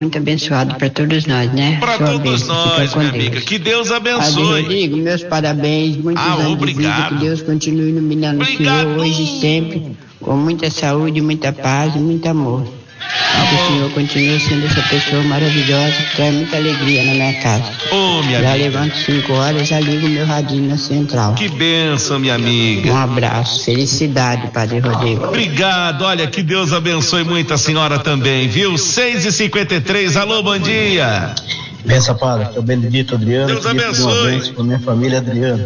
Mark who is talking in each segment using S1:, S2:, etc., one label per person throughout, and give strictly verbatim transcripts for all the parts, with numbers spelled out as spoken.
S1: muito abençoado para todos nós, né?
S2: Para todos nós, minha amiga. Que Deus abençoe.
S1: Padre Rodrigo, meus parabéns, muitos
S2: ah,
S1: anos
S2: obrigado.
S1: de vida, que Deus continue iluminando obrigado. O Senhor hoje e sempre, com muita saúde, muita paz e muito amor. Que o Senhor continue sendo essa pessoa maravilhosa que traz muita alegria na minha casa.
S2: Oh, minha
S1: já
S2: amiga.
S1: levanto cinco horas, já ligo meu radinho na central.
S2: Que bênção, minha amiga.
S1: Um abraço, felicidade, Padre Rodrigo.
S2: Obrigado, olha, que Deus abençoe muito a senhora também, viu? seis e cinquenta e três, alô, bom dia.
S3: Benção, Padre, que é o Benedito Adriano.
S2: Deus abençoe.
S3: Com a minha família, Adriano.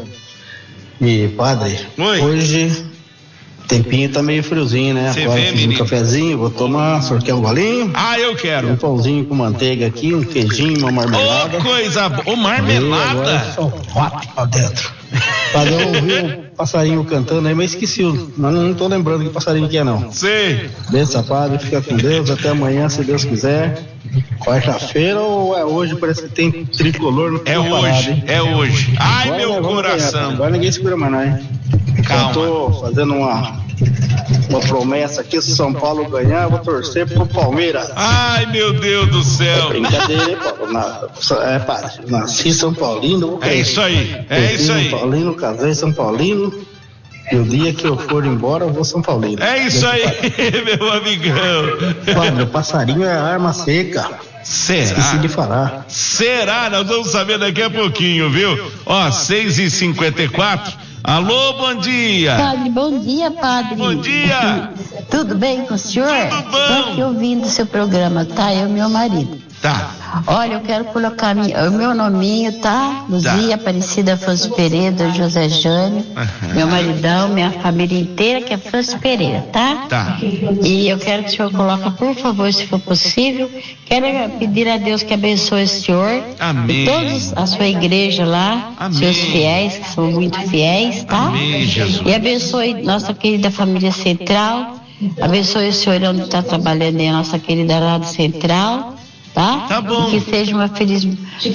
S3: E, Padre,
S2: Oi.
S3: hoje... Tempinho tá meio friozinho, né?
S2: Cê
S3: Agora
S2: vê,
S3: fiz um
S2: menino?
S3: cafezinho, vou tomar, sortear um golinho.
S2: Ah, eu quero.
S3: Um pãozinho com manteiga aqui, um queijinho, uma marmelada.
S2: Ô, oh, coisa boa. Ô,
S3: E
S2: marmelada.
S3: agora só quatro pra dentro. Padre, eu ouvi o passarinho cantando aí, mas esqueci, mas não tô lembrando que passarinho que é, não.
S2: Sei.
S3: Benção, Padre, fica com Deus, até amanhã, se Deus quiser. Quarta-feira ou é hoje? Parece que tem tricolor no
S2: É hoje,
S3: parado, hein?
S2: é hoje. Ai,
S3: Agora
S2: meu
S3: nós vamos
S2: coração.
S3: ganhar, agora ninguém segura mais, não, hein?
S2: Calma.
S3: Eu tô fazendo uma, uma promessa aqui, se São Paulo ganhar, eu vou torcer pro Palmeiras.
S2: Ai, meu Deus do céu.
S3: É brincadeira, hein, Paulo? Na, é, Padre, nasci São Paulino.
S2: É isso aí, é isso aí.
S3: São Paulino, casei São Paulino. E o dia que eu for embora, eu vou São Paulino.
S2: É isso aí, meu amigão.
S3: Padre, o passarinho é arma seca.
S2: Será?
S3: Esqueci de falar.
S2: Será? Nós vamos saber daqui a pouquinho, viu? Ó, seis e cinquenta e quatro. Alô, bom dia.
S4: Padre, bom dia, Padre.
S2: Bom dia.
S4: Tudo bem com o senhor?
S2: Tudo bom.
S4: Estou aqui ouvindo o seu programa, tá? Eu e meu marido.
S2: Tá.
S4: Olha, eu quero colocar minha, o meu nominho, tá? Luzia
S2: Tá.
S4: Aparecida Afonso Pereira, José Jânio,
S2: Uhum.
S4: meu maridão, minha família inteira, que é Afonso Pereira, tá?
S2: Tá.
S4: E eu quero que o senhor coloque, por favor, se for possível, quero pedir a Deus que abençoe o senhor.
S2: Amém.
S4: E todos a sua igreja lá,
S2: Amém.
S4: seus fiéis, que são muito fiéis, tá?
S2: Amém, Jesus.
S4: E abençoe nossa querida família Central. Abençoe o senhor onde está trabalhando aí, a nossa querida Rádio Central. Tá?
S2: Tá bom.
S4: E que seja uma feliz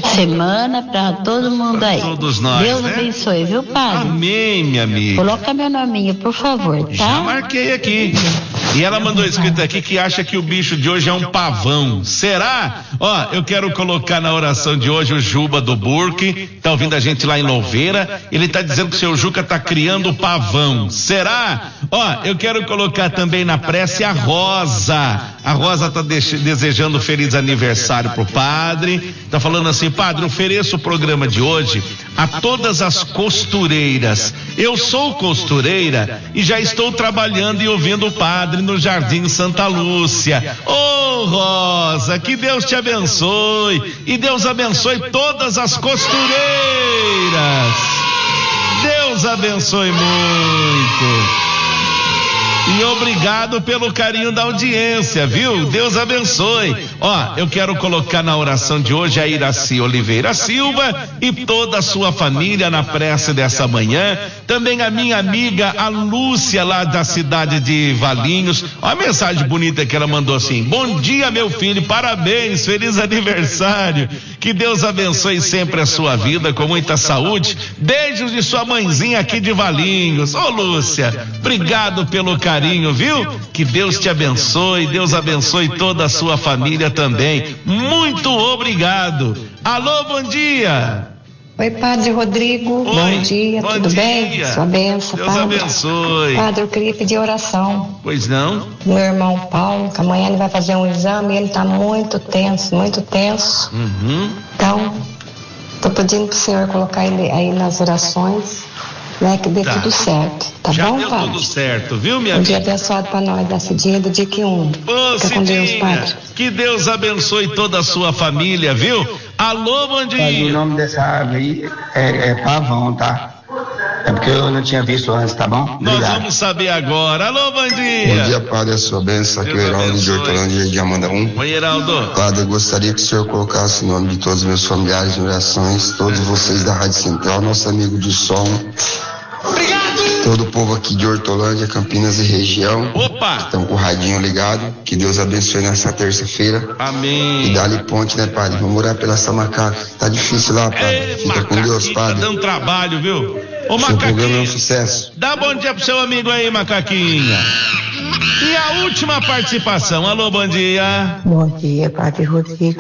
S4: semana para todo mundo aí.
S2: todos nós,
S4: Deus
S2: né?
S4: abençoe, viu, Padre?
S2: Amém, minha amiga.
S4: Coloca meu nominho, por favor, tá?
S2: Já marquei aqui. E ela mandou escrito aqui que acha que o bicho de hoje é um pavão. Será? Ó, eu quero colocar na oração de hoje o Juba do Burque, tá ouvindo a gente lá em Louveira. Ele tá dizendo que o seu Juca tá criando pavão. Será? Ó, eu quero colocar também na prece a Rosa. A Rosa tá deix- desejando feliz aniversário pro padre. Tá falando assim, padre, ofereço o programa de hoje a todas as costureiras. Eu sou costureira e já estou trabalhando e ouvindo o padre no Jardim Santa Lúcia. Ô, oh, Rosa, que Deus te abençoe e Deus abençoe todas as costureiras. Deus abençoe muito. E obrigado pelo carinho da audiência, viu? Deus abençoe. Ó, eu quero colocar na oração de hoje a Iraci Oliveira Silva e toda a sua família na prece dessa manhã. Também a minha amiga, a Lúcia, lá da cidade de Valinhos. Ó, a mensagem bonita que ela mandou assim: bom dia, meu filho, parabéns, feliz aniversário. Que Deus abençoe sempre a sua vida com muita saúde. Beijos de sua mãezinha aqui de Valinhos. Ô, Lúcia, obrigado pelo carinho. Carinho, viu? Que Deus te abençoe, Deus abençoe toda a sua família também. Muito obrigado. Alô, bom dia.
S5: Oi, Padre Rodrigo.
S2: Oi,
S5: bom dia,
S2: bom
S5: tudo
S2: dia.
S5: bem? Sua bênção,
S2: Deus
S5: Padre.
S2: abençoe.
S5: Padre, eu queria pedir oração.
S2: Pois não?
S5: Meu irmão Paulo, que amanhã ele vai fazer um exame e ele está muito tenso, muito tenso.
S2: Uhum.
S5: Então, estou pedindo para o Senhor colocar ele aí nas orações, né? Que dê
S2: Tá.
S5: tudo certo. Tá
S2: Já
S5: bom,
S2: deu
S5: Padre?
S2: tudo certo, viu, minha
S5: Um dia
S2: amiga?
S5: abençoado para nós nesse dia do dia que um.
S2: Ô,
S5: Fica com Deus,
S2: Cidinha,
S5: Padre.
S2: que Deus abençoe toda a sua família, viu? Alô, bom
S6: Padre, o
S2: dia.
S6: nome dessa árvore aí é, é pavão, tá? É porque eu não tinha visto antes, tá bom?
S2: Nós
S6: Obrigado.
S2: vamos saber agora. Alô, bom dia.
S7: Bom dia, Padre, a sua bênção. Aqui é o
S2: Deus
S7: Heraldo de
S2: abençoe.
S7: Hortolândia de Amanda um.
S2: Oi, Heraldo.
S7: Padre, eu gostaria que o senhor colocasse o nome de todos os meus familiares em orações, todos vocês da Rádio Central, nosso amigo do som.
S2: Obrigado.
S7: Todo o povo aqui de Hortolândia, Campinas e região.
S2: Opa.
S7: Estão com o radinho ligado. Que Deus abençoe nessa terça-feira.
S2: Amém.
S7: E dá-lhe ponte, né, Padre? Vamos orar pela essa macaca. Tá difícil lá, Padre.
S2: Ei,
S7: Fica com Deus,
S2: macaquinho, tá
S7: Padre.
S2: dando trabalho, viu? Ô,
S7: Seu programa é um
S2: macaquinho,
S7: sucesso.
S2: dá bom dia pro seu amigo aí, macaquinha. E a última participação. Alô, bom dia.
S8: Bom dia, Padre Rodrigo.